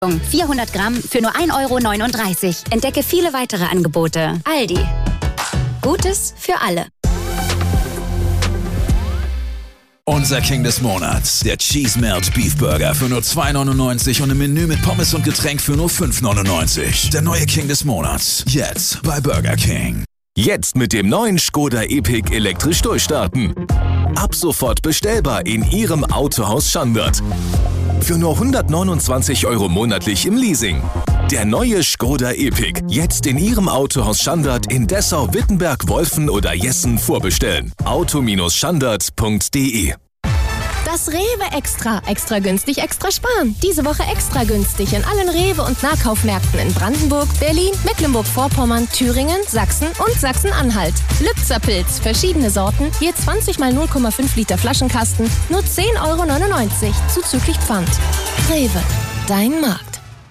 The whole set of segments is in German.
400 Gramm für nur 1,39 €. Entdecke viele weitere Angebote. Aldi. Gutes für alle. Unser King des Monats, der Cheese Melt Beef Burger für nur 2,99 € und im Menü mit Pommes und Getränk für nur 5,99 €. Der neue King des Monats, jetzt bei Burger King. Jetzt mit dem neuen Škoda Epiq elektrisch durchstarten. Ab sofort bestellbar in Ihrem Autohaus Schandert. Für nur 129 € monatlich im Leasing. Der neue Škoda Epiq. Jetzt in Ihrem Autohaus Schandert in Dessau, Wittenberg, Wolfen oder Jessen vorbestellen. auto-schandert.de. Das Rewe Extra. Extra günstig, extra sparen. Diese Woche extra günstig in allen Rewe- und Nahkaufmärkten in Brandenburg, Berlin, Mecklenburg-Vorpommern, Thüringen, Sachsen und Sachsen-Anhalt. Lübzer Pilz, verschiedene Sorten, je 20 mal 0,5 Liter Flaschenkasten, nur 10,99 € zuzüglich Pfand. Rewe, dein Markt.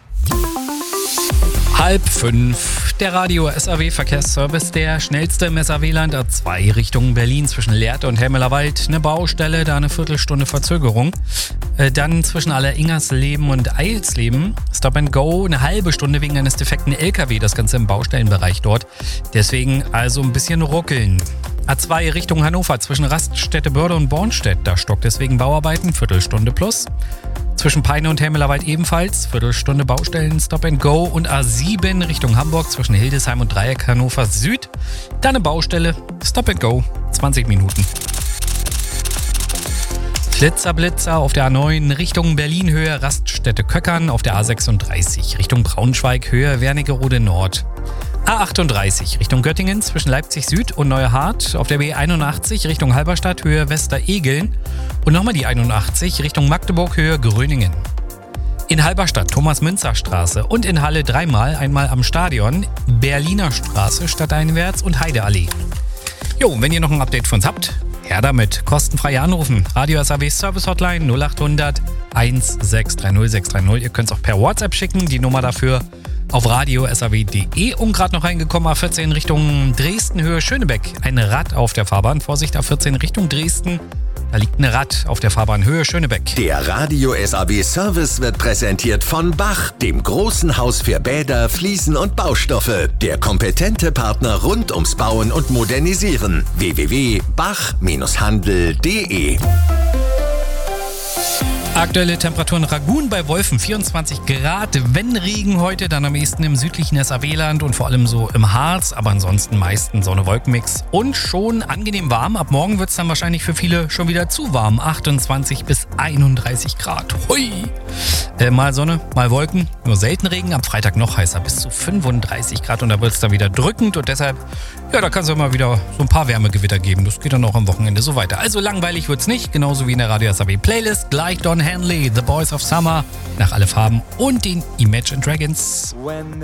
4:30. Der Radio-SAW-Verkehrsservice, der schnellste im SAW-Land, A2 Richtung Berlin zwischen Lehrte und Helmelerwald. Eine Baustelle, da eine Viertelstunde Verzögerung. Dann zwischen Alleringersleben und Eilsleben Stop and Go, eine halbe Stunde wegen eines defekten LKW, das Ganze im Baustellenbereich dort. Deswegen also ein bisschen ruckeln. A2 Richtung Hannover zwischen Raststätte Börde und Bornstedt, da stockt deswegen Bauarbeiten, Viertelstunde plus. Zwischen Peine und Helmelerwald ebenfalls, Viertelstunde Baustellen, Stop and Go. Und A7 Richtung Hamburg zwischen Hildesheim und Dreieck Hannover Süd, da eine Baustelle, Stop and Go, 20 Minuten. Blitzer auf der A9 Richtung Berlin Höhe Raststätte Köckern, auf der A36 Richtung Braunschweig Höhe Wernigerode Nord. A38 Richtung Göttingen zwischen Leipzig Süd und Neuhardt, auf der B81 Richtung Halberstadt Höhe Westeregeln und nochmal die 81 Richtung Magdeburg Höhe Gröningen. In Halberstadt Thomas-Münzer-Straße und in Halle dreimal, einmal am Stadion, Berliner Straße stadteinwärts und Heideallee. Jo, wenn ihr noch ein Update für uns habt, her damit. Kostenfrei anrufen. Radio SAW Service Hotline 0800 1630 630. Ihr könnt es auch per WhatsApp schicken. Die Nummer dafür auf radio-saw.de. Und gerade noch reingekommen, A14 Richtung Dresden, Höhe Schönebeck. Ein Rad auf der Fahrbahn. Vorsicht, A14 Richtung Dresden. Da liegt ein Rad auf der Fahrbahn Höhe Schönebeck. Der Radio SAW Service wird präsentiert von Bach, dem großen Haus für Bäder, Fliesen und Baustoffe. Der kompetente Partner rund ums Bauen und Modernisieren. www.bach-handel.de. Aktuelle Temperaturen Ragun bei Wolfen 24 Grad, wenn Regen heute, dann am ehesten im südlichen SAW-Land und vor allem so im Harz, aber ansonsten meistens Sonne-Wolken-Mix und schon angenehm warm. Ab morgen wird es dann wahrscheinlich für viele schon wieder zu warm, 28 bis 31 Grad. Hui! Mal Sonne, mal Wolken, nur selten Regen, am Freitag noch heißer, bis zu 35 Grad und da wird es dann wieder drückend und deshalb, ja, da kann es ja mal wieder so ein paar Wärmegewitter geben. Das geht dann auch am Wochenende so weiter. Also langweilig wird's nicht, genauso wie in der Radio SAW Playlist. Gleich Don Henley, The Boys of Summer, nach alle Farben und den Imagine Dragons.